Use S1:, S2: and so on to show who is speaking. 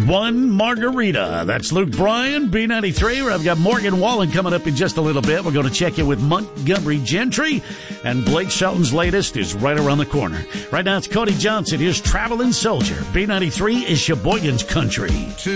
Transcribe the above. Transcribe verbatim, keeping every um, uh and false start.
S1: one margarita. That's Luke Bryan, B ninety-three, where I've got Morgan Wallen coming up in just a little bit. We're going to check in with Montgomery Gentry, and Blake Shelton's latest is right around the corner. Right now it's Cody Johnson. Here's Traveling Soldier. B ninety-three is Sheboygan's Country.